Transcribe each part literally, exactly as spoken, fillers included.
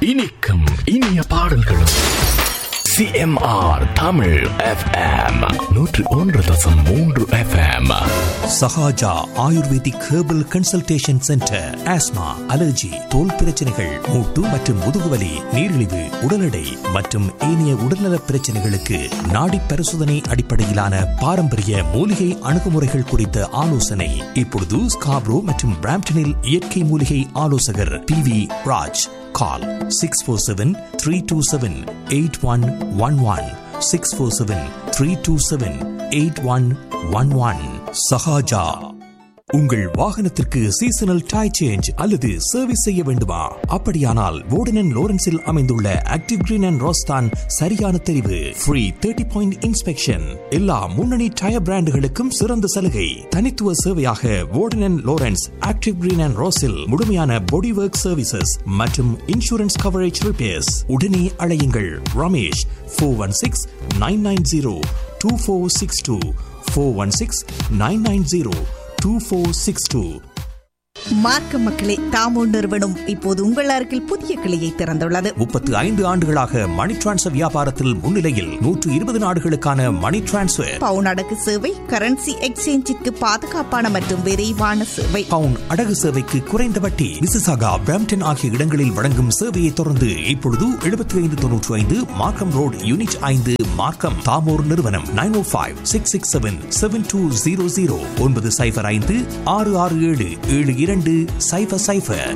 இனிக்கும் இனிய பாடல்களும் சிஎம்ஆர் தமிழ் எஃப்எம் நூற்று ஒன்று தசம் மூன்று FM. Sahaja ayurvedic herbal consultation centre. Asthma, allergy, தோல் பிரச்சனைகள், மூட்டு மற்றும் முதுகுவலி, நீரிழிவு, உடல் எடை மற்றும் ஏனைய உடல்நல பிரச்சனைகளுக்கு நாடி பரிசோதனை அடிப்படையிலான பாரம்பரிய மூலிகை அணுகுமுறைகள் குறித்த ஆலோசனை இப்பொழுது ஸ்காப்ரோ மற்றும் பிராம்டனில் இயற்கை மூலிகை ஆலோசகர் P V Raj. Call six four seven, three two seven, eight one one one. six four seven, three two seven, eight one one one. Sahaja. உங்கள் வாகனத்திற்கு சீசனல் டை சேஞ்ச் அல்லது சர்வீஸ் செய்ய வேண்டுமா? அப்படியானால் வோர்டன் அண்ட் லோரன்ஸில் அமைந்துள்ள ஆக்டிவ் கிரீன் அண்ட் ரோஸ் தான் சரியான தெரிவு. ஃப்ரீ தேர்ட்டி பாயிண்ட் இன்ஸ்பெக்ஷன், எல்லா முன்னணி டயர் பிராண்டுகளுக்கும் சிறந்த சலுகை. தனித்துவ சேவையாக வோர்டன் and Lawrence active green and ரோஸில் முழுமையான பாடி ஒர்க் சர்வீசஸ் மற்றும் இன்சூரன்ஸ் கவரேஜ் ரிப்பேர்ஸ். உடனே அழையுங்கள் Ramesh four one six nine nine zero two four six two four one six nine nine zero two four six two. மார்க்க மக்களே, தாமோ நிறுவனம் இப்போது உங்கள் அருகில் புதிய கிளையை திறந்துள்ளது. முப்பத்து ஐந்து ஆண்டுகளாக மணி டிரான்ஸ்ஃபர் வியாபாரத்தில் முன்னிலையில் நூற்று இருபது நாடுகளுக்கான மணி டிரான்ஸ்ஃபர், பவுன் அடகு சேவை, கரன்சி எக்ஸ்சேஞ்சிற்கு பாதுகாப்பான மற்றும் விரைவான சேவை, பவுன் அடகு சேவைக்கு குறைந்த வட்டி. மிசிசாகா, பிராம்டன் ஆகிய இடங்களில் வழங்கும் சேவையை தொடர்ந்து இப்பொழுது எழுபத்தி ஐந்து தொன்னூற்றி ஐந்து மார்க்கம் ரோடு, யூனிட் ஐந்து, மார்க்கம். தாமோர் நிறுவனம் நைன் ஓ five six six seven seven two zero zero ஒன்பது சைபர் ஐந்து ஆறு ஆறு ஏழு ஏழு இரண்டு சைபர் சைபர்.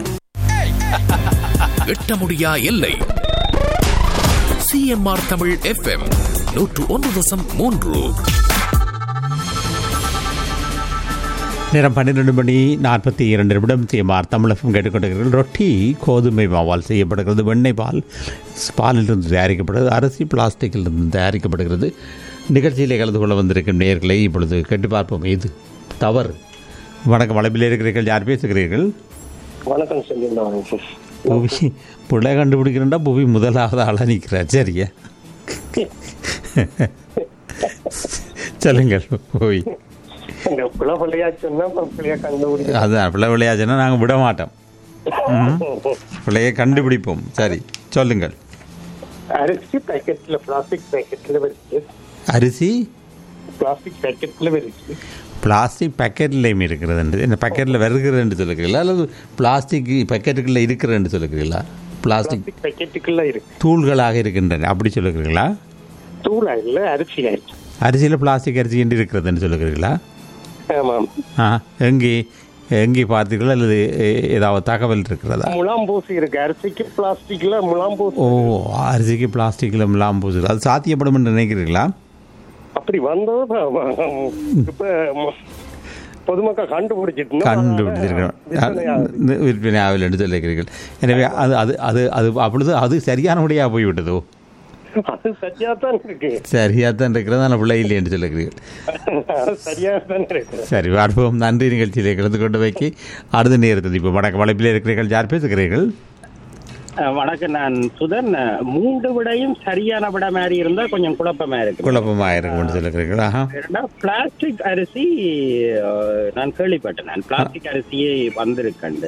எட்ட முடியா எல்லை. சிஎம்ஆர் தமிழ் எஃப்எம் நூற்று ஒன்று தசம் மூன்று. நேரம் பன்னிரண்டு மணி நாற்பத்தி இரண்டு நிமிடம். CMR Tamil FM கேட்டுக்கொண்டிருக்கிறது. ரொட்டி கோதுமை மாவால் செய்யப்படுகிறது. வெண்ணெய் பால் பாலிலிருந்து தயாரிக்கப்படுகிறது. அரிசி பிளாஸ்டிக்கிலிருந்து தயாரிக்கப்படுகிறது. நிகழ்ச்சியிலே கலந்து கொள்ள வந்திருக்கும் நேயர்களை இப்பொழுது கேட்டு பார்ப்போம். இது தவறு. வணக்கம், வளப்பில் இருக்கிறீர்கள். யார் பேசுகிறீர்கள்? வணக்கம். புவி பிள்ளை கண்டுபிடிக்கிறா புவி முதலாவது ஆளாக நிற்கிறார். சரியா, சொல்லுங்கள். புவி அதான் பிள்ளை விளையாச்சுன்னா நாங்கள் விட மாட்டோம், பிள்ளையை கண்டுபிடிப்போம். சரி, சொல்லுங்கள். அரிசி பேக்கெட்ல பிளாஸ்டிக் பேக்கெட்ல வருது. அரிசி பிளாஸ்டிக் பேக்கெட்ல வருது. பிளாஸ்டிக் பேக்கெட்லேயும் இருக்கிறது. இந்த பேக்கெட்டில் வருகிறேன்னு சொல்லுகிறீங்களா அல்லது பிளாஸ்டிக் பேக்கெட்டுக்குள்ளே இருக்கிறேன்னு சொல்லுகிறீங்களா? பிளாஸ்டிக் பேக்கெட்டுக்குள்ள இருக்கு, தூள்களாக இருக்கின்றன அப்படி சொல்லுகிறீங்களா? தூளா இல்லை, அரிசி. அரிசியில் பிளாஸ்டிக் அரிசி என்று இருக்கிறதுன்னு சொல்லுகிறீங்களா? ஆமாம். ஆ, எங்கே எங்கே பார்த்தீர்களா அல்லது ஏதாவது தகவல் இருக்கிறதா? முலாம்பூசி இருக்கு. அரிசிக்கு பிளாஸ்டிக்ல முலாம்பூசி. ஓ, அரிசிக்கு பிளாஸ்டிக்கில் முலாம்பூசி. அது சாத்தியப்படும் என்று நினைக்கிறீங்களா? அப்படி வந்தது இப்ப பொதுமக்கள் கண்டுபிடிச்சிட்டு கண்டுபிடிச்சிருக்கணும் விற்பனை ஆகல என்று சொல்லியிருக்கிறீர்கள். எனவே அது அது அது அது அப்பொழுது அது சரியான முறையாக போய்விட்டதோ? அது சரியாத்தான் இருக்கு. சரியாத்தான் இருக்கிறது, ஆனால் பிள்ளை இல்லை என்று சொல்லுகிறீர்கள். சரியாத்தான் இருக்கு. சரி, அனுபவம். நன்றி. நிகழ்ச்சியிலே கலந்து கொண்டு வைக்கி அடுத்த நேரத்தில் இப்போ வடக்கு வளைப்பில் இருக்கிறீர்கள். யார் பேசுகிறீர்கள்? வணக்கம், நான் சுதன். மூன்று விடையும் சரியான விட மாதிரி இருந்தா கொஞ்சம் குழப்பமா இருக்கு. குழப்பமா இருக்கும் சொல்லுகிறீங்களா? பிளாஸ்டிக் அரிசி நான் கேள்விப்பட்டேன். நான் பிளாஸ்டிக் அரிசியே வந்திருக்கேன்.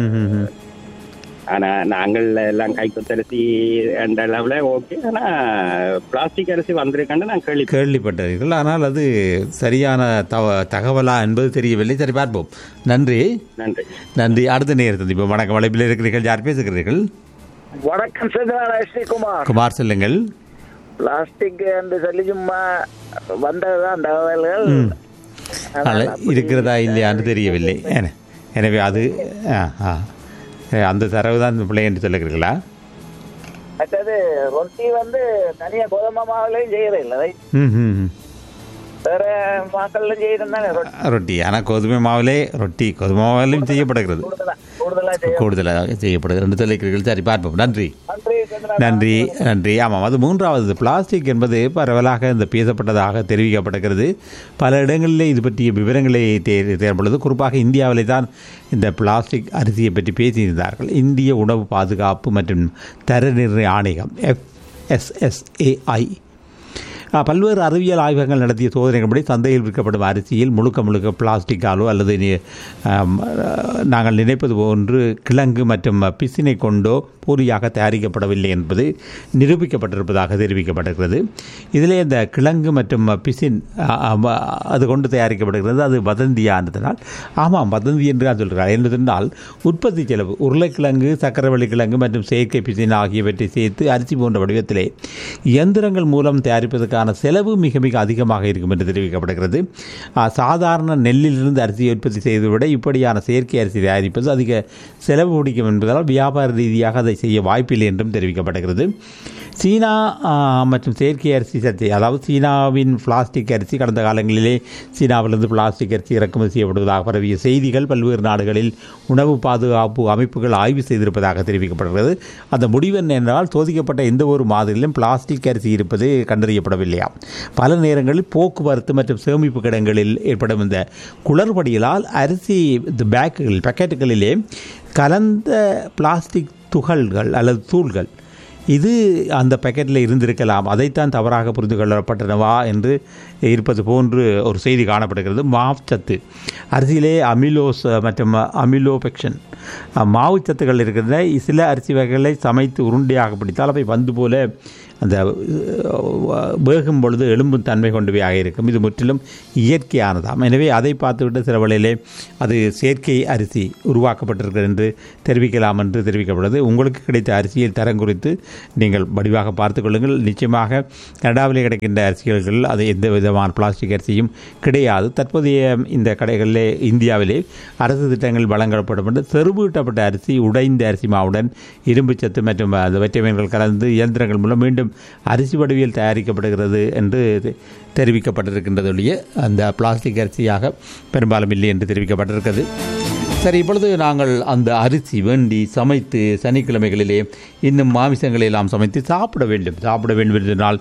ஆனா நாங்கள் எல்லாம் கைக்குத்தரிசி என்ற அளவுல ஓகே. ஆனா பிளாஸ்டிக் அரிசி வந்திருக்கேன் நான் கேள்வி கேள்விப்பட்டீர்கள். ஆனால் அது சரியான தகவலா என்பது தெரியவில்லை. சரி, பார்ப்போம். நன்றி. நன்றி நன்றி. அடுத்த நேரத்தில் இப்போ வணக்கம் வளைப்பில் இருக்கிறீர்கள். யார் பேசுகிறீர்கள்? வணக்கம் குமார். குமார், சொல்லுங்கள். பிளாஸ்டிக் என்று சொல்லி சும்மா வந்ததுதான் தகவல்கள் இருக்கிறதா இல்லையான்னு தெரியவில்லை. எனவே அது அந்த தரவு தான் இந்த பிள்ளை என்று சொல்லுகிறீர்களா? மற்றது ரொட்டி வந்து தனியாக கோதுமை மாவுலையும் செய்யறதில்லை, வேற மாக்கள்ல செய்யறதுதானே ரொட்டி. ஆனால் கோதுமை மாவுலே ரொட்டி கோதுமை மாவுலையும் செய்யப்படுகிறது, கூடுதலாக செய்யப்படுகிறது என்று சொல்லிக்கிறீர்கள். சரி, பார்ப்போம். நன்றி நன்றி நன்றி. ஆமாம், அது மூன்றாவது. பிளாஸ்டிக் என்பது பரவலாக இந்த பேசப்பட்டதாக தெரிவிக்கப்படுகிறது. பல இடங்களிலே இது பற்றிய விவரங்களை தேவைப்படுது. குறிப்பாக இந்தியாவிலே தான் இந்த பிளாஸ்டிக் அரிசியை பற்றி பேசியிருந்தார்கள். இந்திய உணவு பாதுகாப்பு மற்றும் தர நிர்ணய ஆணையம் எஃப் எஸ் எஸ் ஏ ஐ பல்வேறு அறிவியல் ஆய்வகங்கள் நடத்திய சோதனைகளின்படி சந்தையில் விற்கப்படும் அரிசியில் முழுக்க முழுக்க பிளாஸ்டிக்காலோ அல்லது நாங்கள் நினைப்பது போன்று கிழங்கு மற்றும் பிசினை கொண்டோ போலியாக தயாரிக்கப்படவில்லை என்பது நிரூபிக்கப்பட்டிருப்பதாக தெரிவிக்கப்பட்டிருக்கிறது. இதிலே இந்த கிழங்கு மற்றும் பிசின் அது கொண்டு தயாரிக்கப்படுகிறது. அது வதந்தியானதனால் ஆமாம் வதந்தி என்று நான் சொல்கிறார். என்றால் உற்பத்தி செலவு உருளைக்கிழங்கு, சக்கரவள்ளி கிழங்கு மற்றும் செயற்கை பிசின் ஆகியவற்றை சேர்த்து அரிசி போன்ற வடிவத்திலே இயந்திரங்கள் மூலம் தயாரிப்பதற்கான செலவு மிக மிக அதிகமாக இருக்கும் என்று தெரிவிக்கப்படுகிறது. சாதாரண நெல்லிலிருந்து அரிசியை உற்பத்தி செய்வதை விட இப்படியான செயற்கை அரிசி தயாரிப்பது அதிக செலவு பிடிக்கும் என்பதால் வியாபார ரீதியாக அதை செய்ய வாய்ப்பில்லை என்றும் தெரிவிக்கப்படுகிறது. சீனா மற்றும் செயற்கை அரிசி சர்ச்சை, அதாவது சீனாவின் பிளாஸ்டிக் அரிசி கடந்த காலங்களிலே சீனாவிலிருந்து பிளாஸ்டிக் அரிசி இறக்குமதி செய்யப்படுவதாக பரவிய செய்திகள் பல்வேறு நாடுகளில் உணவு பாதுகாப்பு அமைப்புகள் ஆய்வு செய்திருப்பதாக தெரிவிக்கப்படுகிறது. அந்த முடிவு என்ன என்றால் சோதிக்கப்பட்ட எந்த ஒரு மாதிரியிலும் பிளாஸ்டிக் அரிசி இருப்பது கண்டறியப்படவில்லையா. பல நேரங்களில் போக்குவரத்து மற்றும் சேமிப்பு கிடங்களில் ஏற்படும் இந்த குளறுபடிகளால் அரிசி பேக்குகள் பேக்கெட்டுகளிலே கலந்த பிளாஸ்டிக் துகள்கள் அல்லது தூள்கள் இது அந்த பேக்கெட்டில் இருந்திருக்கலாம். அதைத்தான் தவறாக புரிந்து கொள்ளப்பட்டனவா என்று இருப்பது போன்று ஒரு செய்தி காணப்படுகிறது. மாவுச்சத்து அரிசியிலே அமிலோஸ் மற்றும் அமிலோபெக்ஷன் மாவுச்சத்துக்கள் இருக்கின்ற சில அரிசி வகைகளை சமைத்து உருண்டையாக பிடித்தால் அவை வந்து போல அந்த வேகும் பொழுது எலும்பும் தன்மை கொண்டவையாக இருக்கும். இது முற்றிலும் இயற்கையானதாம். எனவே அதை பார்த்துவிட்டு சில வேளையிலே அது செயற்கை அரிசி உருவாக்கப்பட்டிருக்கிறது என்று தெரிவிக்கலாம் என்று தெரிவிக்கப்படுது. உங்களுக்கு கிடைத்த அரிசியில் தரம் குறித்து நீங்கள் வடிவாக பார்த்து கொள்ளுங்கள். நிச்சயமாக கனடாவிலே கிடைக்கின்ற அரிசிகள் அது எந்த விதமான பிளாஸ்டிக் அரிசியும் கிடையாது. தற்போதைய இந்த கடைகளிலே இந்தியாவிலே அரசு திட்டங்கள் வழங்கப்படும் என்று செருவூட்டப்பட்ட அரிசி உடைந்த அரிசி மாவுடன் இரும்பு சத்து மற்றும் வைட்டமின்கள் கலந்து இயந்திரங்கள் மூலம் மீண்டும் அரிசி வடிவில் தயாரிக்கப்படுகிறது என்று தெரிவிக்கப்பட்டிருக்கின்றது. அந்த பிளாஸ்டிக் அரிசியாக பெரும்பாலும் இல்லை என்று தெரிவிக்கப்பட்டிருக்கிறது. சரி, இப்பொழுது நாங்கள் அந்த அரிசி வேண்டி சமைத்து சனிக்கிழமைகளிலே இன்னும் மாமிசங்களை எல்லாம் சமைத்து சாப்பிட வேண்டும் சாப்பிட வேண்டும் என்றால்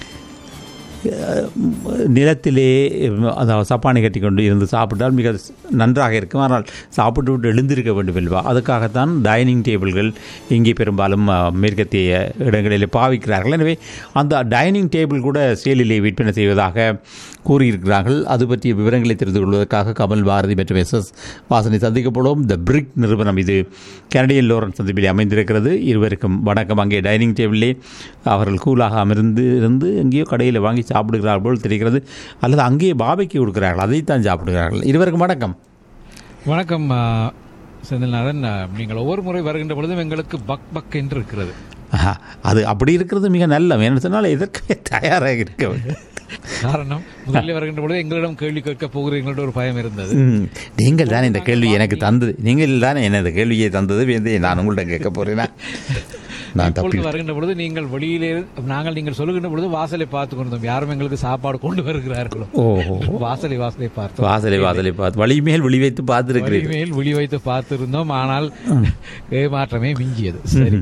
நிலத்திலே அதாவது சப்பானை கட்டி கொண்டு இருந்து சாப்பிட்டால் மிக நன்றாக இருக்கும். ஆனால் சாப்பிட்டு விட்டு எழுந்திருக்க வேண்டும் இல்லவா? அதுக்காகத்தான் டைனிங் டேபிள்கள் இங்கே பெரும்பாலும் மேற்கத்திய இடங்களிலே பாவிக்கிறார்கள். எனவே அந்த டைனிங் டேபிள் கூட சேலிலே விற்பனை செய்வதாக கூறியிருக்கிறார்கள். அது பற்றிய விவரங்களை தெரிந்து கொள்வதற்காக கமல் பாரதி மற்றும் எஸ் எஸ் வாசனை சந்திக்கப்படும். த பிரிக் நிறுவனம் இது கனடியன் லோரன்ஸ் சந்திப்பிலே அமைந்திருக்கிறது. இருவருக்கும் வணக்கம். அங்கே டைனிங் டேபிளிலே அவர்கள் கூலாக அமர்ந்து இருந்து எங்கேயோ கடையில் வாங்கி சாப்பிடுகிறார்கள் போல் தெரிகிறது. அல்லது அங்கேயே பாபைக்கு கொடுக்கிறார்கள், அதைத்தான் சாப்பிடுகிறார்கள். இருவருக்கும் வணக்கம். வணக்கம் செந்தில்நாதன். நீங்கள் ஒவ்வொரு முறை வருகின்ற பொழுதும் எங்களுக்கு பக் பக் என்று இருக்கிறது. அது அப்படி இருக்கிறது மிக நல்ல. என்ன சொன்னால் எதற்கு தயாராக இருக்க வேண்டும். காரணம் முதலில் வருகின்ற பொழுது எங்களிடம் கேள்வி கேட்க போகிறீங்களோட ஒரு பயம் இருந்தது. நீங்கள் தானே இந்த கேள்வி எனக்கு தந்தது. நீங்கள் தானே என்ன இந்த கேள்வியை தந்தது. நான் உங்கள்கிட்ட கேட்க போறேன்னா வருகின்ற பொழுது நீங்கள் வெளியிலே நாங்கள் நீங்கள் சொல்லுகின்ற பொழுது வாசலை பார்த்து கொண்டோம். யாரும் எங்களுக்கு சாப்பாடு கொண்டு வருகிறார்களோ வாசலை வாசலை பார்த்து வாசலை வாசலை பார்த்து வழி மேல் விழி வைத்து பார்த்து மேல் விழி வைத்து பார்த்திருந்தோம். ஆனால் ஏமாற்றமே மிஞ்சியது. சரி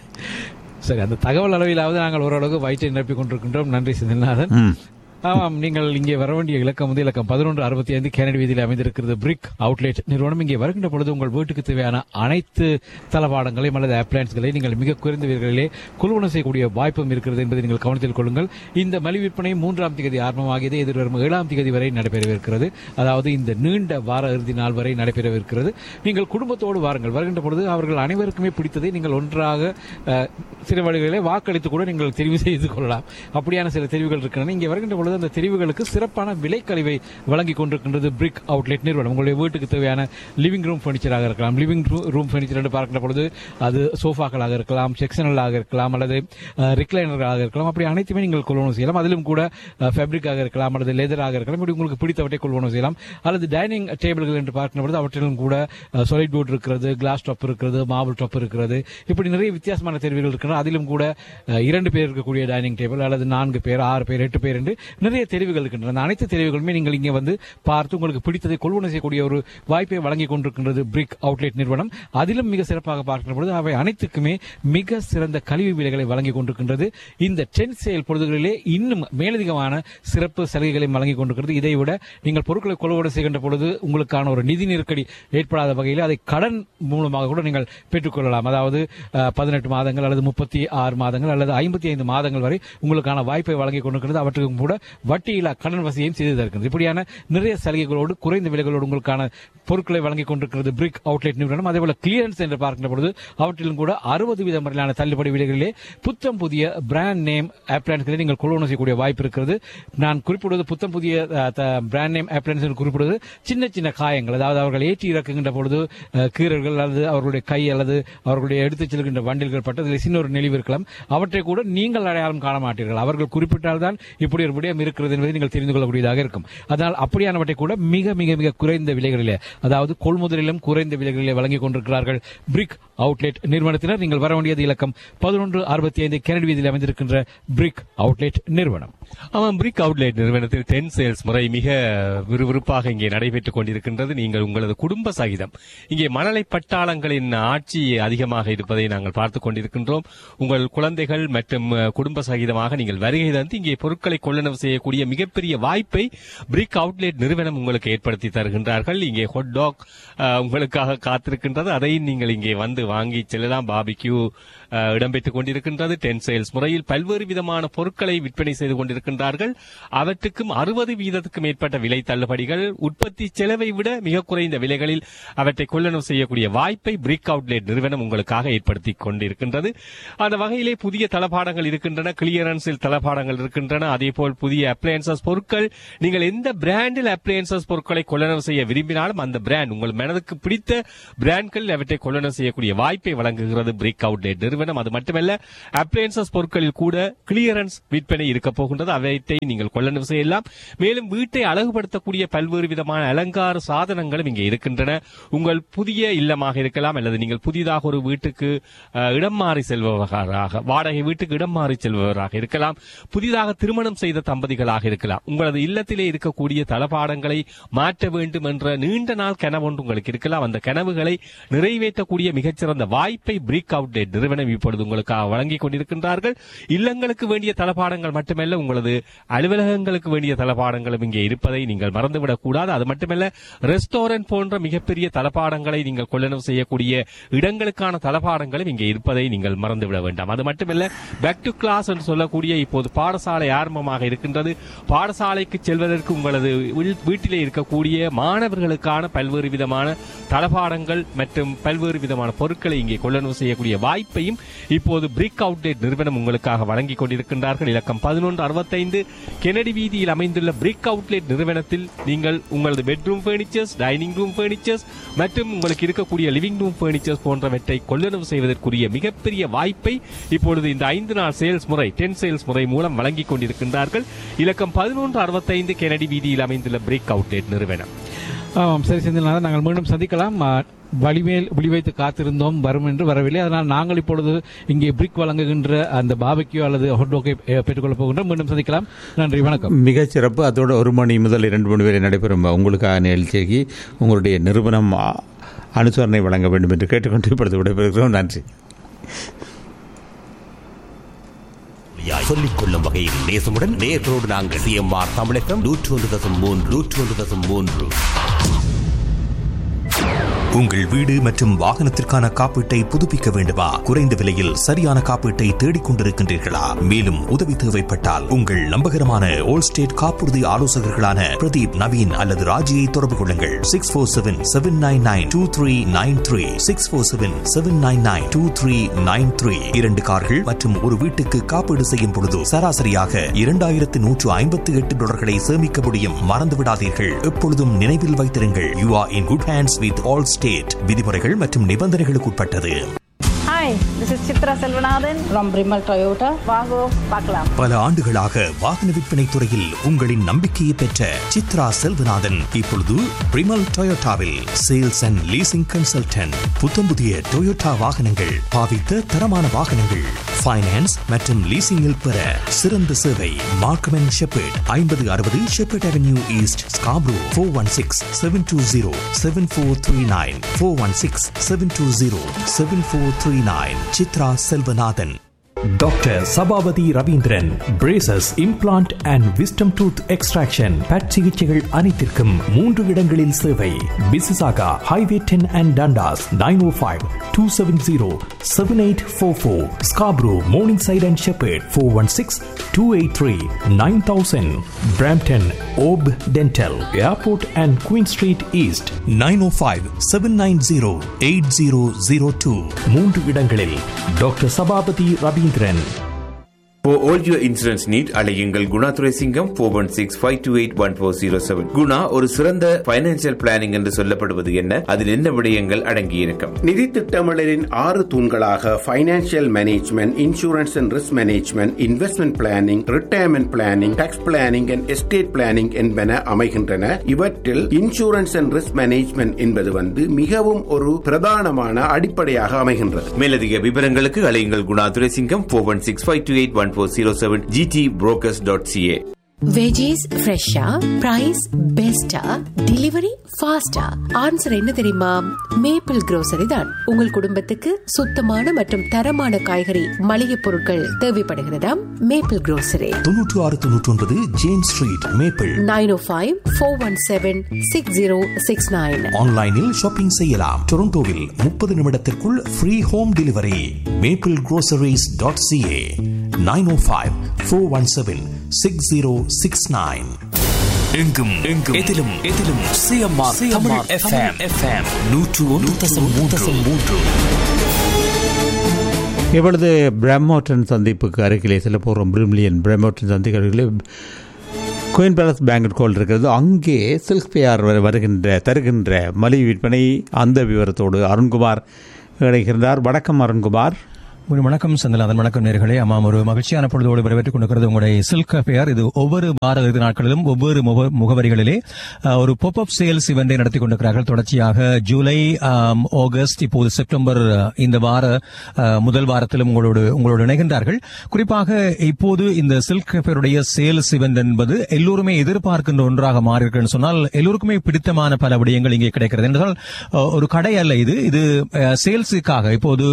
சரி, அந்த தகவல் அளவிலாவது நாங்கள் ஓரளவுக்கு வயிற்றை நிரப்பிக் கொண்டிருக்கின்றோம். நன்றி செந்தில்நாதன். ஆமாம், நீங்கள் இங்கே வர வேண்டிய இலக்கம் வந்து இலக்கம் பதினொன்று அறுபத்தி ஐந்து கேனடி வீதியில் அமைந்திருக்கிறது பிரிக் அவுட்லெட் நிறுவனம். இங்கே வருகின்ற பொழுது உங்கள் வீட்டுக்கு தேவையான அனைத்து தளபாடங்களையும் அல்லது அப்ளையன்ஸ்களை நீங்கள் மிக குறைந்த வீரர்களிலே கொள்வனம் செய்யக்கூடிய வாய்ப்பும் இருக்கிறது என்பதை நீங்கள் கவனத்தில் கொள்ளுங்கள். இந்த மலிவு விற்பனை மூன்றாம் தேதி ஆரம்பமாகியது எதிர்வரும் ஏழாம் தேதி வரை நடைபெறவிருக்கிறது. அதாவது இந்த நீண்ட வார இறுதி நாள் வரை நடைபெறவிருக்கிறது. நீங்கள் குடும்பத்தோடு வாருங்கள். வருகின்ற பொழுது அவர்கள் அனைவருக்குமே பிடித்ததை நீங்கள் ஒன்றாக சில வழிகளிலே வாக்களித்து கூட நீங்கள் தெரிவு செய்து கொள்ளலாம். அப்படியான சில தெரிவுகள் இருக்கின்றன. இங்கே வருகின்ற பொழுது அந்த தெரிவுகளுக்கு சிறப்பான விலைக்கழிவை வழங்கிக் கொண்டிருக்கின்றது பிரிக் அவுட்லெட் நிறுவனம். உங்களுடைய வீட்டுக்கு தேவையான லிவிங் ரூம் பர்னிச்சராக இருக்கலாம். லிவிங் ரூம் பர்னிச்சர் என்று பார்க்கின்ற பொழுது அது சோஃபாக்களாக இருக்கலாம், செக்ஷனலாக இருக்கலாம், அல்லது ரிக்ளைனர்களாக இருக்கலாம். அப்படி அனைத்துமே நீங்கள் கொள்வனம் செய்யலாம். அதிலும் கூட ஃபேப்ரிக்காக இருக்கலாம் அல்லது லெதராக இருக்கலாம். இப்படி உங்களுக்கு பிடித்தவற்றை கொள்வனம் செய்யலாம். அல்லது டைனிங் டேபிள்கள் என்று பார்க்கின்ற பொழுது அவற்றிலும் கூட சாலிட் போர்ட் இருக்கிறது, கிளாஸ் டாப் இருக்கிறது, மார்பிள் டாப் இருக்கிறது. இப்படி நிறைய வித்தியாசமான தெரிவுகள் இருக்கின்றன. அதிலும் கூட இரண்டு பேர் இருக்கக்கூடிய டைனிங் டேபிள் அல்லது நான்கு பேர், ஆறு பேர், எட்டு பேர் என்று நிறைய தெரிவுகள் இருக்கின்றன. அனைத்து தெரிவுகளுமே நீங்கள் இங்கே வந்து பார்த்து உங்களுக்கு பிடித்ததை கொள்வனம் செய்யக்கூடிய ஒரு வாய்ப்பை வழங்கிக் கொண்டிருக்கின்றது பிரிக் அவுட்லெட் நிறுவனம். அதிலும் மிக சிறப்பாக பார்க்கின்ற பொழுது அவை அனைத்துக்குமே மிக சிறந்த கல்வி விலைகளை வழங்கிக் கொண்டிருக்கின்றது. இந்த ட்ரெண்ட் சேல் பொழுதுகளிலே இன்னும் மேலதிகமான சிறப்பு சலுகைகளை வழங்கிக் கொண்டிருக்கிறது. இதைவிட நீங்கள் பொருட்களை கொள்வனம் செய்கின்ற பொழுது உங்களுக்கான ஒரு நிதி நெருக்கடி ஏற்படாத வகையில் அதை கடன் மூலமாக கூட நீங்கள் பெற்றுக்கொள்ளலாம். அதாவது பதினெட்டு மாதங்கள் அல்லது முப்பது முப்பத்தி ஆறு மாதங்கள் அல்லது ஐம்பத்தி ஐந்து மாதங்கள் வரை உங்களுக்கான வாய்ப்பை வழங்கிக் கொண்டிருக்கிறது. அவற்றுக்கும் கூட வட்டியில்லா கடன் வசதியும் செய்து தருகிறது. இப்படியான நிறைய சலுகைகளோடு குறைந்த விலைகளோடு உங்களுக்கான பொருட்களை வழங்கிக் கொண்டிருக்கிறது பிரிக் அவுட்லெட் நிறுவனம். அதேபோல கிளியரன்ஸ் என்று பார்க்கின்ற பொழுது அவற்றிலும் கூட அறுபது வீதம் வரையிலான தள்ளுபடி விலைகளிலே புத்தம் புதிய பிராண்ட் நேம் அப்ளையன்ஸ்களை நீங்கள் கொள்வனவு செய்யக்கூடிய வாய்ப்பு இருக்கிறது. நான் குறிப்பிடுவது புத்தம் புதிய பிராண்ட் நேம் அப்ளையன்ஸ் குறிப்பிடுவது சின்ன சின்ன காயங்கள், அதாவது அவர்கள் ஏற்றி இறக்குகின்ற பொழுது கீறல்கள் அல்லது அவர்களுடைய கை அல்லது அவர்களுடைய எடுத்துச் செல்கின்ற வண்டில்கள் பட்டதில் சின்ன ஒரு நெளிவு இருக்கலாம். அவற்றை கூட நீங்கள் அடையாளம் காண மாட்டீர்கள். அவர்கள் குறிப்பிட்டால்தான் இப்படி ஒரு விடயம் இருக்கிறது என்பதை நீங்கள் தெரிந்து கொள்ளக்கூடியதாக இருக்கும். அதனால் அப்படியானவற்றை கூட மிக மிக மிக குறைந்த விலைகளிலே, அதாவது கொள்முதலிலும் குறைந்த விலைகளிலே வழங்கிக் கொண்டிருக்கிறார்கள் பிரிக் அவுட்லெட் நிறுவனத்தினர். நீங்கள் வர வேண்டியது இலக்கம் பதினொன்று அறுபத்தி ஐந்து கெனடி வீதியில் அமைந்திருக்கின்ற பிரிக் அவுட்லெட் நிறுவனம். ஆமாம், பிரிக் அவுட்லெட் நிறுவனத்தில் டென் சேல்ஸ் முறை மிக விறுவிறுப்பாக இங்கே நடைபெற்றுக் கொண்டிருக்கின்றது. நீங்கள் உங்களது குடும்ப சகிதம் இங்கே மணலை பட்டாளங்களின் ஆட்சி அதிகமாக இருப்பதை நாங்கள் பார்த்துக் கொண்டிருக்கின்றோம். உங்கள் குழந்தைகள் மற்றும் குடும்ப சகிதமாக நீங்கள் வருகை தந்து இங்கே பொருட்களை கொள்ளளவு செய்யக்கூடிய மிகப்பெரிய வாய்ப்பை பிரிக் அவுட்லெட் நிறுவனம் உங்களுக்கு ஏற்படுத்தி தருகின்றார்கள். இங்கே ஹாட் டாக் உங்களுக்காக காத்திருக்கின்றது. அதையும் நீங்கள் இங்கே வந்து வாங்கி செல்லலாம். பாபிக்யூ இடம்பெற்றுக் கொண்டிருக்கின்றது. டென் சேல்ஸ் முறையில் பல்வேறு விதமான பொருட்களை விற்பனை செய்து கொண்டிருக்கின்றார்கள். அவற்றுக்கும் அறுபது வீதத்துக்கும் மேற்பட்ட விலை தள்ளுபடிகள், உற்பத்தி செலவை விட மிக குறைந்த விலைகளில் அவற்றை கொள்ளளவு செய்யக்கூடிய வாய்ப்பை பிரிக் அவுட்லெட் நிறுவனம் உங்களுக்காக ஏற்படுத்தி கொண்டிருக்கின்றது. அந்த வகையிலே புதிய தளபாடங்கள் இருக்கின்றன, கிளியரன்ஸில் தளபாடங்கள் இருக்கின்றன. அதேபோல் புதிய அப்ளையன்சஸ் பொருட்கள், நீங்கள் எந்த பிராண்டில் அப்ளையன்சஸ் பொருட்களை கொள்ளளவு செய்ய விரும்பினாலும் அந்த பிராண்ட் உங்கள் மனதுக்கு பிடித்த பிராண்ட்கள் அவற்றை கொள்ளளவு செய்யக்கூடிய வாய்ப்பை வழங்குகிறது பிரிக் அவுட்லெட் நிறுவனம். அது மட்டுமல்ல, அப்ளையன்சஸ் பொருட்களில் கூட கிளியரன்ஸ் விற்பனை இருக்க போகின்றது. அவற்றை நீங்கள் கொள்ளளவு செய்யலாம். மேலும் வீட்டை அழகுபடுத்தக்கூடிய பல்வேறு விதமான அலங்கார சாதனங்களும் இங்கே இருக்கின்றன. உங்கள் புதிய இல்லமாக இருக்கலாம் அல்லது நீங்கள் புதிதாக ஒரு வீட்டுக்கு இடம் மாறி செல்பவராக, வாடகை வீட்டுக்கு இடம் மாறி செல்பவராக இருக்கலாம், புதிதாக திருமணம் செய்த தம்பதிகளாக இருக்கலாம். உங்களது இல்லத்திலே இருக்கக்கூடிய தளபாடங்களை மாற்ற வேண்டும் என்ற நீண்ட நாள் கனவு ஒன்று உங்களுக்கு இருக்கலாம். அந்த கனவுகளை நிறைவேற்றக்கூடிய மிகச்சிறந்த வாய்ப்பை பிரிக் அவுட்லெட் நிறுவனம் இப்பொழுது உங்களுக்காக வழங்கிக் கொண்டிருக்கின்றார்கள். இல்லங்களுக்கு வேண்டிய தளபாடங்கள் மட்டுமல்ல, உங்களது அலுவலகங்களுக்கு வேண்டிய தளபாடங்களும் இங்கே இருப்பதை நீங்கள் மறந்துவிடக் கூடாது. அது மட்டுமல்ல, ரெஸ்டாரண்ட் போன்ற மிகப்பெரிய தளபாடங்களை நீங்கள் கொள்ளளவு செய்யக்கூடிய இடங்களுக்கான தளபாடங்களும் இங்கே இருப்பதை நீங்கள் மறந்துவிட வேண்டாம். அது மட்டுமல்ல, பேக் டு கிளாஸ் என்று சொல்லக்கூடிய இப்போது பாடசாலை ஆரம்பமாக இருக்கின்றது. பாடசாலைக்கு செல்வதற்கு உங்களது வீட்டிலே இருக்கக்கூடிய மாணவர்களுக்கான பல்வேறு விதமான தளபாடங்கள் மற்றும் பல்வேறு விதமான பொருட்களை இங்கே கொள்ளளவு செய்யக்கூடிய வாய்ப்பையும் இப்போது பிரிக் அவுட்லெட் நிறுவனம் உங்களுக்காக வழங்கிக் கொண்டிருக்கின்றார்கள். இலக்கம் பதினொன்று அறுபத்தைந்து கெனடி வீதியில் அமைந்துள்ள பிரிக் அவுட்லெட் நிறுவனத்தில் நீங்கள் உங்களது bedroom furnitures, dining room furnitures மற்றும் உங்களுக்கு இருக்கக்கூடிய லிவிங் ரூம் பர்னிச்சர்ஸ் போன்றவற்றை கொள்ளளவு செய்வதற்குரிய மிகப்பெரிய வாய்ப்பை இப்பொழுது இந்த ஐந்து நாள் சேல்ஸ் முறை, டென் சேல்ஸ் முறை மூலம் வழங்கிக் கொண்டிருக்கின்றார்கள். இலக்கம் பதினொன்று அறுபத்தைந்து கெனடி வீதியில் அமைந்துள்ள பிரிக் அவுட்லெட் நிறுவனம். ஆமாம், சரி செந்தில்நாதன், நாங்கள் மீண்டும் சந்திக்கலாம். வழிமேல் விழிவைத்து காத்திருந்தோம், வரும் என்று வரவில்லை. அதனால் நாங்கள் இப்பொழுது இங்கே பிரிக் வழங்குகின்ற அந்த பாபிக்யூ அல்லது ஹாட்-டாக்கை பெற்றுக்கொள்ளப் போகின்றோம். மீண்டும் சந்திக்கலாம். நன்றி, வணக்கம். மிகச் சிறப்பு. அதோடு ஒரு மணி முதல் இரண்டு மணி வரை நடைபெறும் உங்களுக்கான நிகழ்ச்சிக்கு உங்களுடைய நிறுவனம் அனுசரணை வழங்க வேண்டும் என்று கேட்டுக்கொண்டு இப்பொழுது விடைபெறுகிறோம். நன்றி. சொல்லிக் கொள்ளும் வகையில் நேசமுடன் நேர்களோடு நாங்கள் சிஎம்ஆர் தமிழகம் நூற்று ஒன்று தசம் மூன்று நூற்று ஒன்று தசம் மூன்று. உங்கள் வீடு மற்றும் வாகனத்திற்கான காப்பீட்டை புதுப்பிக்க வேண்டுமா? குறைந்த விலையில் சரியான காப்பீட்டை தேடிக் கொண்டிருக்கின்றீர்களா? மேலும் உதவி தேவைப்பட்டால் உங்கள் நம்பகரமான ஓல் ஸ்டேட் காப்புறுதி ஆலோசகர்களான பிரதீப், நவீன் அல்லது ராஜியை தொடர்பு கொள்ளுங்கள். Six four seven seven nine nine two three nine three six four seven seven nine nine two three nine three. இரண்டு கார்கள் மற்றும் ஒரு வீட்டுக்கு காப்பீடு செய்யும் பொழுது சராசரியாக இரண்டாயிரத்து நூற்று ஐம்பத்தி எட்டு டாலர்களை சேமிக்க முடியும். மறந்து விடாதீர்கள். எப்பொழுதும் நினைவில் வைத்திருங்கள், you are in good hands with all state. விதிமுறைகள் மற்றும் நிபந்தனைகளுக்கு உட்பட்டது. Hi, this is Chitra Selvanathan from Brimal Toyota. வாங்கோ பார்க்கலாம். பல ஆண்டுகளாக வாகன விற்பனை துறையில் உங்களின் நம்பிக்கையை பெற்ற சித்ரா செல்வநாதன் இப்பொழுது பிரிமல் டொயோட்டாவில் சேல்ஸ் அண்ட் லீசிங் கன்சல்டன்ட். புத்தம் புதிய டொயோட்டா வாகனங்கள், பாவித்த தரமான வாகனங்கள், ஃபைனான்ஸ் மற்றும் லீசிங்கில் பெற சிறந்த சேவை. மார்க்கம் அண்ட் ஷெப்பர்ட், ஐம்பது அறுபது shepherd avenue east, Scarborough. Four one six seven two zero seven four three nine four one six seven two zero seven four three nine. Chitra Selvanathan. Doctor Sabapathi Ravindran, braces, implant and wisdom tooth extraction, but சிகிச்சைகள் அனைத்திற்கும் மூன்று இடங்களில் சேவை. பிசிசாகா highway ten and Dundas, nine O five two seven zero seven eight four four. Scarborough, morning side and shepherd, four one six two eight three nine thousand. Brampton Hope dental, airport and queen street east, nine O five seven nine zero eight zero zero two. மூன்று இடங்களில் doctor Sabapathi Ravindran. For all your insurance need, அலையுங்கள் Guna Thuraisingam four one six five two eight one four zero seven. Guna ஒரு சிறந்த financial planning என்று சொல்லப்படுவது என்ன, அதில் என்ன விடயங்கள் அடங்கியிருக்கும்? நிதி திட்டமிடலின் ஆறு தூண்களாக financial management, insurance and risk management, investment planning, retirement planning, tax planning and estate planning என்பன அமைகின்றன. இவற்றில் இன்சூரன்ஸ் அண்ட் ரிஸ்க் மேனேஜ்மெண்ட் என்பது வந்து மிகவும் ஒரு பிரதானமான அடிப்படையாக அமைகின்றது. மேலதிக விவரங்களுக்கு அலையுங்கள் Guna Thuraisingam four one six five two eight one four zero seven g t brokers dot c a. Veggies ஃப்ரெஷ்ஷா, பிரைஸ் பெஸ்டா, டெலிவரி ஃபாஸ்டா? ஆன்சர் என்ன தெரியுமா? மேப்பிள் grocery தான். உங்கள் குடும்பத்துக்கு சுத்தமான மற்றும் தரமான காய்கறி மளிகை பொருட்கள் தேவைப்படுகிறதாம். மேப்பிள் grocery, தொன்னூற்று ஆறு தொன்னூற்றி ஒன்பது ஜேம்ஸ் ஸ்ட்ரீட், மேப்பிள், நைன் ஓ five four one seven six zero six nine. ஆன்லைனில் ஷாப்பிங் செய்யலாம். டொரண்டோவில் முப்பது நிமிடத்திற்குள் free home delivery. Maple groceries dot c a, nine O five four one seven six zero six nine. எங்கும் எங்கும் எதிலும் எதிலும் CMR Tamil FM FM நூற்று ஒன்று தசம் மூன்று. இப்பொழுது பிரம்மோட்டன் சந்திப்புக்கு அருகிலே செல்ல போகிறோம். பிரிம்லியன் பிரம்மோட்டன் சந்திப்பு அருகிலே குயின் பேலஸ் பேங்கட் ஹால் இருக்கிறது. அங்கே சில்க் ஃபேர் வருகின்ற தருகின்ற மலிவு விற்பனை, அந்த விவரத்தோடு அருண்குமார் இணைகின்றார். வணக்கம் அருண்குமார். வணக்கம் சந்திரநாதன். வணக்கம் நேர்களே. ஆமாம், ஒரு மகிழ்ச்சியான பொழுதோடு வரவேற்றுக் கொண்டிருக்கிறது உங்களுடைய சில்க் ஃபேர். இது ஒவ்வொரு வார இறுதி நாட்களிலும் ஒவ்வொரு முகவரிகளிலே ஒரு பாப் அப் சேல்ஸ் இவெண்டை நடத்தி கொண்டிருக்கிறார்கள். தொடர்ச்சியாக ஜூலை, ஆகஸ்ட், இப்போது செப்டம்பர், இந்த வார முதல் வாரத்திலும் உங்களோடு உங்களோடு இணைகின்றார்கள். குறிப்பாக இப்போது இந்த சில்க் ஃபேருடைய சேல்ஸ் இவெண்ட் என்பது எல்லோருமே எதிர்பார்க்கின்ற ஒன்றாக மாறியிருக்கிறது சொன்னால் எல்லோருக்குமே பிடித்தமான பல விடயங்கள் இங்கே கிடைக்கிறது. என்றால் ஒரு கடை அல்ல இது, இது சேல்ஸுக்காக இப்போது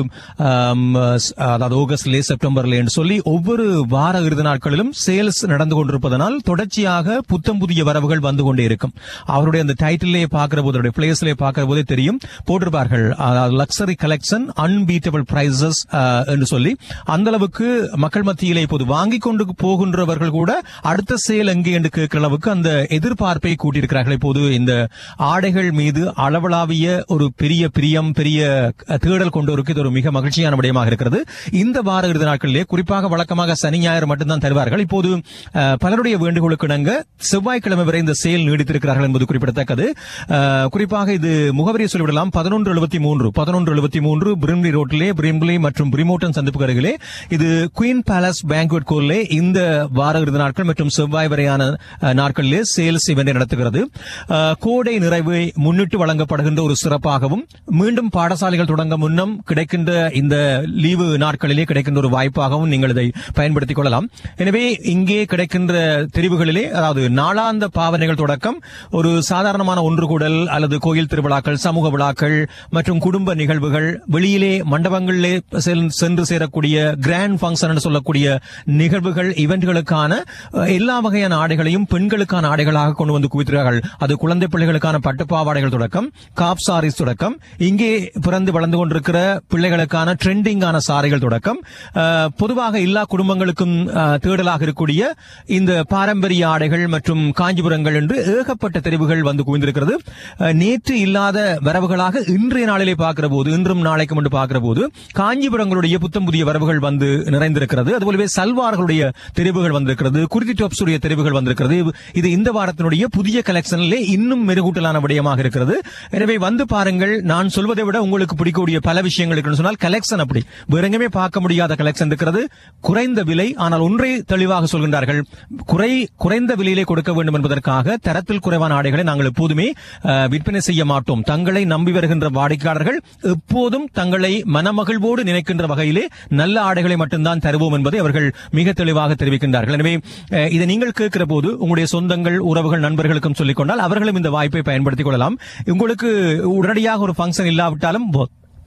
அதாவது ஆகஸ்ட்லே செப்டம்பர்ல என்று சொல்லி ஒவ்வொரு வார இறுதி நாட்களிலும் சேல்ஸ் நடந்து கொண்டிருப்பதனால் தொடர்ச்சியாக புத்தம் புதிய வரவுகள் வந்து கொண்டே இருக்கும். அவருடைய அந்த டைட்டிலே பார்க்கிற போது, பிளேஸ்ல பார்க்கிற போதே தெரியும், போட்டிருப்பார்கள் லக்ஸரி கலெக்ஷன், அன்பீட்டபிள் பிரைசஸ் என்று சொல்லி. அந்த அளவுக்கு மக்கள் மத்தியிலே இப்போது வாங்கிக் கொண்டு போகின்றவர்கள் கூட அடுத்த சேல் எங்கே என்று கேட்கிற அளவுக்கு அந்த எதிர்பார்ப்பை கூட்டியிருக்கிறார்கள். இப்போது இந்த ஆடைகள் மீது அளவளாவிய ஒரு பெரிய பிரியம், பெரிய தேடல் கொண்டோருக்கு இது ஒரு மிக மகிழ்ச்சியான விடயமாக இருக்கிறது. இந்த வார இறுதி நாட்களிலே குறிப்பாக வழக்கமாக சனி ஞாயிறு மட்டும்தான் தருவார்கள். இப்போது பலருடைய வேண்டுகோளுக்கு இணங்க செவ்வாய்க்கிழமை வரை இந்த சேல் நீடித்திருக்கிறார்கள் என்பது குறிப்பிடத்தக்கது. குறிப்பாக இது முகவரியை சொல்லிவிடலாம். பதினொன்று எழுபத்தி மூன்று பதினொன்று எழுபத்தி மூன்று பிரிம்லி ரோட்டிலே, பிரிம்லி மற்றும் பிரிமோட்டன் சந்திப்பு அருகிலே, இது குயின் பேலஸ் பேங்க்வெட் ஹாலிலே இந்த வார இறுதி நாட்கள் மற்றும் செவ்வாய் வரையான நாட்களிலே சேல்ஸ் இவெண்டை நடத்துகிறது. கோடை நிறைவை முன்னிட்டு வழங்கப்படுகின்ற ஒரு சிறப்பாகவும், மீண்டும் பாடசாலைகள் தொடங்க முன்னம் கிடைக்கின்ற இந்த லீவு நாட்களிலே கிடைக்கின்ற ஒரு வாய்ப்பாகவும் நீங்கள் இதை பயன்படுத்திக் கொள்ளலாம். எனவே இங்கே கிடைக்கின்ற தெரிவுகளிலே, அதாவது நாளாந்த பாவனைகள் தொடக்கம் ஒரு சாதாரணமான ஒன்று கூடல் அல்லது கோயில் திருவிழாக்கள், சமூக விழாக்கள் மற்றும் குடும்ப நிகழ்வுகள், வெளியிலே மண்டபங்களிலே சென்று சேரக்கூடிய கிராண்ட் பங்கன் என்று சொல்லக்கூடிய நிகழ்வுகள், இவெண்ட்களுக்கான எல்லா வகையான ஆடைகளையும் பெண்களுக்கான ஆடைகளாக கொண்டு வந்து குவித்தார்கள். அது குழந்தை பிள்ளைகளுக்கான பட்டுப்பாவாடைகள் தொடக்கம், காப் சாரீஸ் தொடக்கம், இங்கே பிறந்து வளர்ந்து கொண்டிருக்கிற பிள்ளைகளுக்கான ட்ரெண்டிங்கான சாரைகள் தொடக்கம், பொதுவாக எல்லா குடும்பங்களுக்கும் தேடலாக இருக்கக்கூடிய இந்த பாரம்பரிய ஆடைகள் மற்றும் காஞ்சிபுரங்கள் என்று ஏகப்பட்ட தெரிவுகள் வந்து குவிந்திருக்கிறது. நேற்று இல்லாத வரவுகளாக இன்றைய நாளிலே பார்க்கிற போது, இன்றும் நாளைக்கும் என்று பார்க்கிற போது காஞ்சிபுரங்களுடைய புத்தம் புதிய வரவுகள் வந்து நிறைந்திருக்கிறது. அதுபோலவே சல்வார்களுடைய தெரிவுகள் வந்திருக்கிறது, குர்தி டாப்ஸுடைய தெரிவுகள் வந்திருக்கிறது. இது இந்த வாரத்தினுடைய புதிய கலெக்ஷனிலே இன்னும் மெருகூட்டலான விடயமாக இருக்கிறது. எனவே வந்து பாருங்கள். நான் சொல்வதை விட உங்களுக்கு பிடிக்கக்கூடிய பல விஷயங்கள் இருக்குன்னு சொன்னால் கலெக்ஷன் அப்படி வேற எங்கேயுமே பார்க்க முடியாத கலெக்ஷன் இருக்கிறது. குறைந்த விலை, ஆனால் ஒன்றை தெளிவாக சொல்கின்றார்கள், குறை குறைந்த விலையிலே கொடுக்க வேண்டும் என்பதற்காக தரத்தில் குறைவான ஆடைகளை நாங்கள் எப்போதுமே விற்பனை செய்ய மாட்டோம். தங்களை நம்பி வருகின்ற வாடிக்கையாளர்கள் எப்போதும் தங்களை மனமகிழ்வோடு நினைக்கின்ற வகையிலே நல்ல ஆடைகளை மட்டும்தான் தருவோம் என்பதை அவர்கள் மிக தெளிவாக தெரிவிக்கின்றார்கள். எனவே இதை நீங்கள் கேட்கிற போது உங்களுடைய சொந்தங்கள், உறவுகள், நண்பர்களுக்கும் சொல்லிக் கொண்டால் அவர்களும் இந்த வாய்ப்பை பயன்படுத்திக் கொள்ளலாம். உங்களுக்கு உடனடியாக ஒரு பங்கன் இல்லாவிட்டாலும்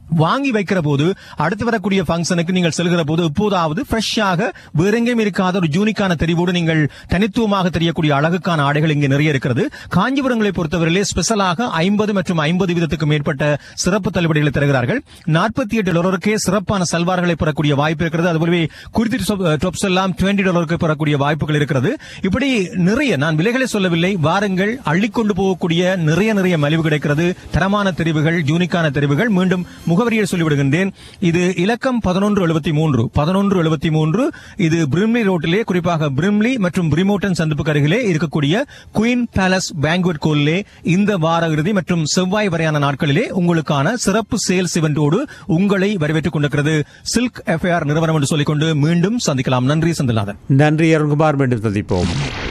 வாங்கி வைக்கிற போது அடுத்து வரக்கூடிய பங்கனுக்கு நீங்கள் செல்கிற போது இப்போதாவது ஃப்ரெஷ்ஷாக வேற எங்கேயும் இருக்காத ஒரு ஜூனிக்கான தெரிவோடு நீங்கள் தனித்துவமாக தெரியக்கூடிய அழகுக்கான ஆடைகள் இங்கே நிறைய இருக்கிறது. காஞ்சிபுரங்களை பொறுத்தவரையிலே ஸ்பெஷலாக ஐம்பது மற்றும் ஐம்பது வீதத்துக்கு மேற்பட்ட சிறப்பு தள்ளுபடிகளை தருகிறார்கள். நாற்பத்தி எட்டு டாலருக்கே சிறப்பான சல்வார்களை பெறக்கூடிய வாய்ப்பு இருக்கிறது. அதுபோலவே குர்த்தி டாப்ஸ் எல்லாம் இருபது டாலருக்கு பெறக்கூடிய வாய்ப்புகள் இருக்கிறது. இப்படி நிறைய, நான் விலைகளை சொல்லவில்லை, வாருங்கள், அள்ளிக்கொண்டு போகக்கூடிய நிறைய நிறைய மலிவு கிடைக்கிறது. தரமான தெரிவுகள், யூனிக்கான தெரிவுகள். மீண்டும் முகவரியை சொல்லிவிடுகின்றேன். இது இலக்கம் பதினொன்று எழுபத்தி மூன்று பதினொன்று எழுபத்தி மூன்று இது பிரிம்லி ரோட்டிலே, குறிப்பாக பிரிம்லி மற்றும் பிரிமோட்டன் சந்திப்புக்கு அருகிலே இருக்கக்கூடிய குயின் பேலஸ் பேங்க்வெட் கோலிலே இந்த வார இறுதி மற்றும் செவ்வாய் வரையான நாட்களிலே உங்களுக்கான சிறப்பு சேல்ஸ் இவெண்டோடு உங்களை வரவேற்றுக் கொண்டிருக்கிறது சில்க் எஃப்ஐஆர் நிறுவனம் என்று சொல்லிக்கொண்டு மீண்டும் சந்திக்கலாம். நன்றி சந்திரநாதன். நன்றி அருண்குமார். மீண்டும் சந்திப்போம்.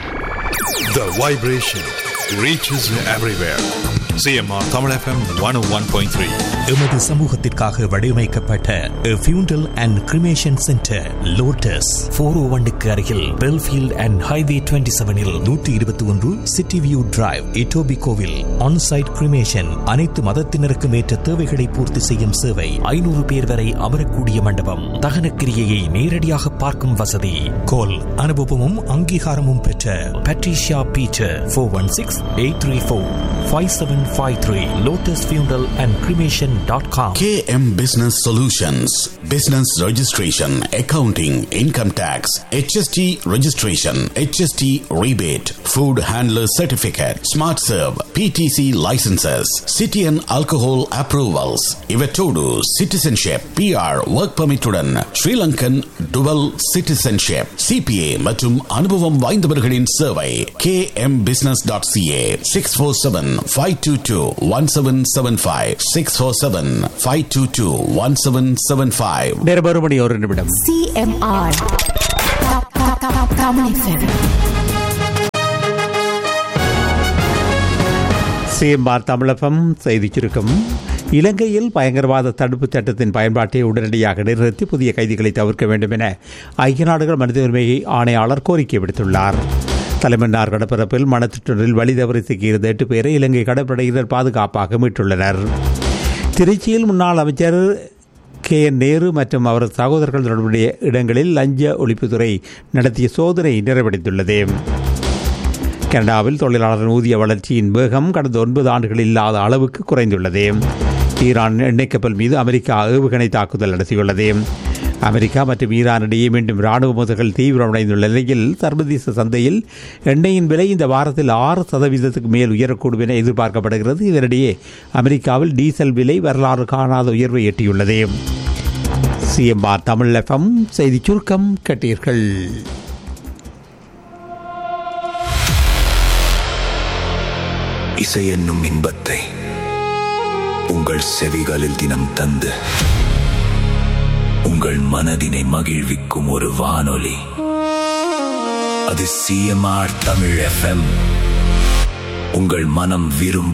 The vibration reaches everywhere. C M R Tamil F M one oh one point three. எமது சமூகத்திற்காக வடிவமைக்கப்பட்ட ஃபியூண்டல் அண்ட் கிரிமேஷன் சென்டர் லோட்டஸ் போர் ஓ ஒன்னுக்கு அருகில் பெல்ஃபீல்ட் அண்ட் ஹைவே டுவெண்ட்டி செவனில் நூற்றி இருபத்தி ஒன்று சிட்டி வியூ டிரைவ், இட்டோபி கோவில். ஆன்சைட் கிரிமேஷன், அனைத்து மதத்தினருக்கும் ஏற்ற தேவைகளை பூர்த்தி செய்யும் சேவை. ஐநூறு பேர் வரை அமரக்கூடிய மண்டபம். தகனக்கிரியையை நேரடியாக பார்க்கும் வசதி. கோல் அனுபவமும் அங்கீகாரமும் பெற்ற Patricia Peter four one six eight three four five seven five three lotus funeral and cremation dot com. K M Business Solutions, business registration, accounting, income tax, H S T registration, H S T rebate, food handler certificate, smart serve, P T C licenses, city and alcohol approvals, Ivetodu citizenship, P R work permit உடன் Sri Lankan dual citizenship, C P A மற்றும் அனுபவம் வாய்ந்தவர்களின் சேவை. K M business dot C A six four seven five two two one seven seven five six four seven five two two one seven seven five. நேரம் மணி ஒரு நிமிடம். C M R Tamil F M. C M R Tamil F M செய்தி சுருக்கம். இலங்கையில் பயங்கரவாத தடுப்பு சட்டத்தின் பயன்பாட்டை உடனடியாக நிறுத்தி புதிய கைதிகளை தவிர்க்க வேண்டும் என ஐக்கிய நாடுகள் மனித உரிமை ஆணையாளர் கோரிக்கை விடுத்துள்ளார். தலைமன்னார் கடற்பரப்பில் மணத்திட்டொன்றில் வழி தவறி சிக்கியிருந்த எட்டு பேரை இலங்கை கடற்படையினர் பாதுகாப்பாக மீட்டுள்ளனர். திருச்சியில் முன்னாள் அமைச்சர் கே என் நேரு மற்றும் அவரது சகோதரர்கள் தொடர்புடைய இடங்களில் லஞ்ச ஒழிப்புத்துறை நடத்திய சோதனை நிறைவடைந்துள்ளது. கனடாவில் தொழிலாளர் ஊதிய வளர்ச்சியின் வேகம் கடந்த ஒன்பது ஆண்டுகளில் இல்லாத அளவுக்கு குறைந்துள்ளது. ஈரான் எண்ணெய் கப்பல் மீது அமெரிக்கா ஏவுகணை தாக்குதல் நடத்தியுள்ளது. அமெரிக்கா மற்றும் ஈரான் இடையே மீண்டும் ராணுவ மோதல்கள் தீவிரமடைந்துள்ள நிலையில் சர்வதேச சந்தையில் எண்ணெயின் விலை இந்த வாரத்தில் ஆறு சதவீதத்துக்கு மேல் உயரக்கூடும் என எதிர்பார்க்கப்படுகிறது. இதனிடையே அமெரிக்காவில் டீசல் விலை வரலாறு காணாத உயர்வை எட்டியுள்ளது. சிஎம்ஆர் தமிழ் எஃப்எம் செய்தி சுருக்கம் கேட்டீர்கள். இசை என்னும் இன்பத்தை உங்கள் செவிகளில் தினம் தந்து உங்கள் மனதினை மகிழ்விக்கும் ஒரு வானொலி. அது C M R Tamil F M. உங்கள் மனம் விரும்பும்